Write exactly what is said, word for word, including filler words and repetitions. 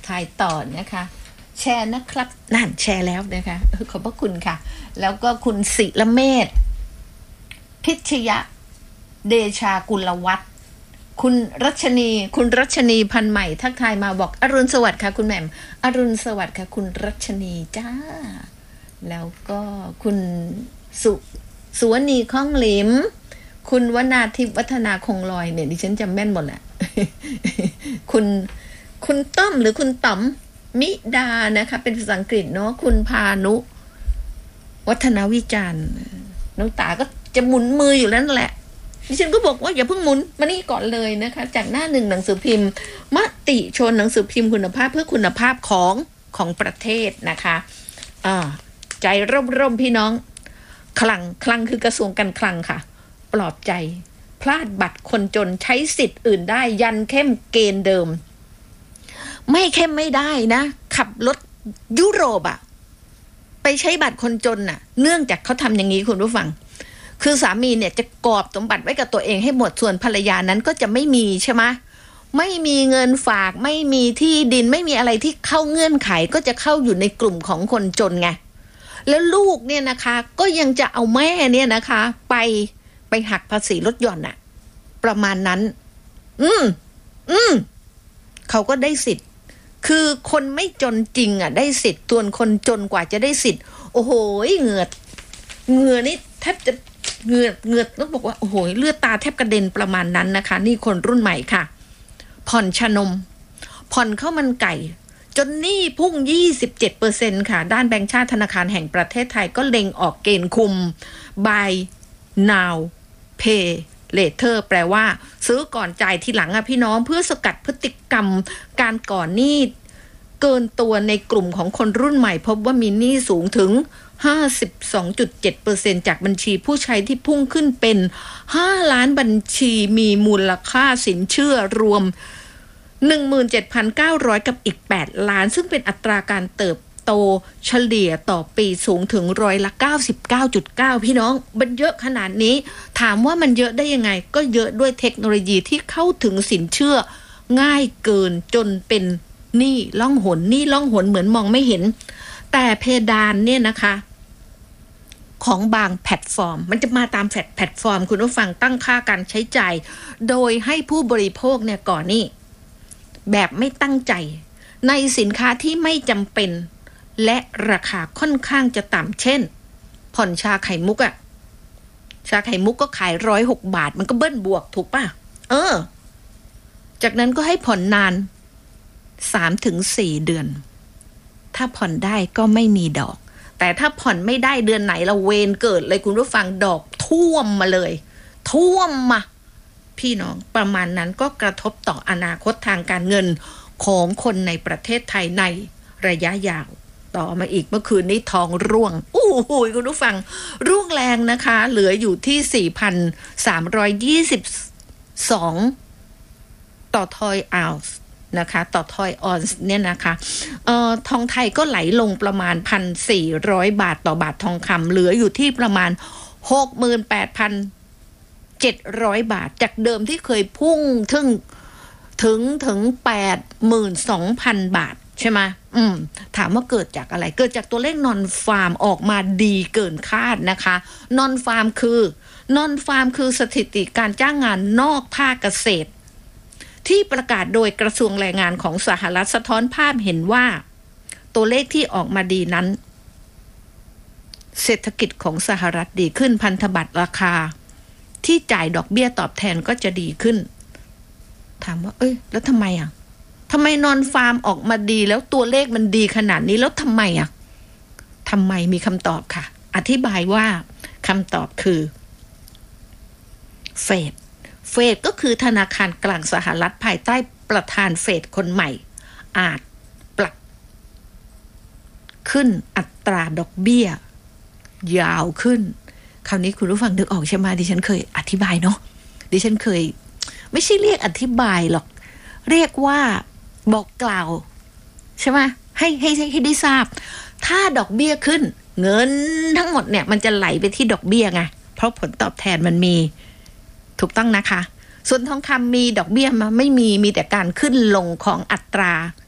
ถ่ายต่อนะคะแชร์นะครับนั่นแชร์แล้วนะคะขอบพระคุณค่ะแล้วก็คุณศิลเมธพิชยะเดชากุลวัฒน์คุณรัชนีคุณรัชนีพันใหม่ทักทายมาบอกอรุณสวัสดิ์ค่ะคุณแหม่มอรุณสวัสดิ์ค่ะคุณรัชนีจ้าแล้วก็คุณสุสุวรรณีข้องหลิมคุณวนาทิพย์วัฒนาคงลอยเนี่ยดิฉันจำแม่นหมดแหละ คุณคุณต้อมหรือคุณต๋อมมิดานะคะเป็นภาษาอังกฤษเนาะคุณพานุวัฒนาวิจารณ์น้องตาก็จะหมุนมืออยู่แล้วนั่นแหละดิฉันก็บอกว่าอย่าเพิ่งหมุนมานี่ก่อนเลยนะคะจากหน้าหนึ่งหนังสือพิมพ์มติชนหนังสือพิมพ์คุณภาพเพื่อคุณภาพของของประเทศนะคะอ่าใจร่มๆพี่น้องคลังคลังคือกระทรวงการคลังค่ะปลอบใจพลาดบัตรคนจนใช้สิทธิ์อื่นได้ยันเข้มเกณฑ์เดิมไม่เข้มไม่ได้นะขับรถยุโรปอะไปใช้บัตรคนจนน่ะเนื่องจากเขาทำอย่างนี้คุณผู้ฟังคือสามีเนี่ยจะกอบสมบัติไว้กับตัวเองให้หมดส่วนภรรยานั้นก็จะไม่มีใช่ไหมไม่มีเงินฝากไม่มีที่ดินไม่มีอะไรที่เข้าเงื่อนไขก็จะเข้าอยู่ในกลุ่มของคนจนไงแล้วลูกเนี่ยนะคะก็ยังจะเอาแม่เนี่ยนะคะไปไปหักภาษีลดหย่อนน่ะประมาณนั้นอืมอืมเขาก็ได้สิทธิ์คือคนไม่จนจริงอ่ะได้สิทธิ์ส่วนคนจนกว่าจะได้สิทธิ์โอ้โหเหงื่อเหงื่อนี่แทบจะเหงื่อเหงื่อต้องบอกว่าโอ้โหเลือดตาแทบกระเด็นประมาณนั้นนะคะนี่คนรุ่นใหม่ค่ะผ่อนชนมผ่อนข้าวมันไก่จนหนี้พุ่ง ยี่สิบเจ็ดเปอร์เซ็นต์ ค่ะด้านแบงก์ชาติธนาคารแห่งประเทศไทยก็เล็งออกเกณฑ์คุม buy now pay later แปลว่าซื้อก่อนจ่ายทีหลังอ่ะพี่น้องเพื่อสกัดพฤติกรรมการก่อนหนี้เกินตัวในกลุ่มของคนรุ่นใหม่พบว่ามีหนี้สูงถึง ห้าสิบสองจุดเจ็ดเปอร์เซ็นต์ จากบัญชีผู้ใช้ที่พุ่งขึ้นเป็นห้าล้านบัญชีมีมูลค่าสินเชื่อรวม หนึ่งหมื่นเจ็ดพันเก้าร้อย กับอีกแปดล้านซึ่งเป็นอัตราการเติบโตเฉลี่ยต่อปีสูงถึงร้อยละ เก้าสิบเก้าจุดเก้า พี่น้องมันเยอะขนาดนี้ถามว่ามันเยอะได้ยังไงก็เยอะด้วยเทคโนโลยีที่เข้าถึงสินเชื่อง่ายเกินจนเป็นหนี้ล่องหนหนี้ล่องหนเหมือนมองไม่เห็นแต่เพดานเนี่ยนะคะของบางแพลตฟอร์มมันจะมาตามแพลตฟอร์มคุณผู้ฟังตั้งค่าการใช้จ่ายโดยให้ผู้บริโภคเนี่ยก่อนนี่แบบไม่ตั้งใจในสินค้าที่ไม่จำเป็นและราคาค่อนข้างจะต่ำเช่นผ่อนชาไข่มุกอะชาไข่มุกก็ขายร้อยหกบาทมันก็เบิ้ลบวกถูกป่ะเออจากนั้นก็ให้ผ่อนนานสามถึงสี่เดือนถ้าผ่อนได้ก็ไม่มีดอกแต่ถ้าผ่อนไม่ได้เดือนไหนละเวรเกิดเลยคุณผู้ฟังดอกท่วมมาเลยท่วมมาพี่น้องประมาณนั้นก็กระทบต่ออนาคตทางการเงินของคนในประเทศไทยในระยะยาวต่อมาอีกเมื่อคืนนี้ทองร่วงอู้หูคุณผู้ฟังร่วงแรงนะคะเหลืออยู่ที่ สี่พันสามร้อยยี่สิบสอง ต่อทอยออนซ์นะคะต่อทอยออนซ์เนี่ยนะคะเอ่อทองไทยก็ไหลลงประมาณ หนึ่งพันสี่ร้อย บาทต่อบาททองคำเหลืออยู่ที่ประมาณ หกหมื่นแปดพันเจ็ดร้อย บาทจากเดิมที่เคยพุ่งถึงถึงถึง แปดหมื่นสองพัน บาทใช่ไหมอืมถามว่าเกิดจากอะไรเกิดจากตัวเลขนอนฟาร์มออกมาดีเกินคาดนะคะนอนฟาร์มคือนอนฟาร์มคือสถิติการจ้างงานนอกภาคเกษตรที่ประกาศโดยกระทรวงแรงงานของสหรัฐสะท้อนภาพเห็นว่าตัวเลขที่ออกมาดีนั้นเศรษฐกิจของสหรัฐดีขึ้นพันธบัตรราคาที่จ่ายดอกเบี้ยตอบแทนก็จะดีขึ้นถามว่าเอ้ยแล้วทำไมอ่ะทำไมนอนฟาร์มออกมาดีแล้วตัวเลขมันดีขนาดนี้แล้วทำไมอ่ะทำไมมีคำตอบค่ะอธิบายว่าคำตอบคือเฟดเฟดก็คือธนาคารกลางสหรัฐภายใต้ประธานเฟดคนใหม่อาจปรับขึ้นอัตราดอกเบี้ยยาวขึ้นคราวนี้คุณผู้ฟังนึกออกใช่ไหมดิฉันเคยอธิบายเนาะดิฉันเคยไม่ใช่เรียกอธิบายหรอกเรียกว่าบอกกล่าวใช่ไหมให้ให้ให้ได้ทราบถ้าดอกเบี้ยขึ้นเงินทั้งหมดเนี่ยมันจะไหลไปที่ดอกเบี้ยไงเพราะผลตอบแทนมันมีถูกต้องนะคะส่วนทองคำมีดอกเบี้ยมาไม่มีมีแต่การขึ้นลงของอัตรา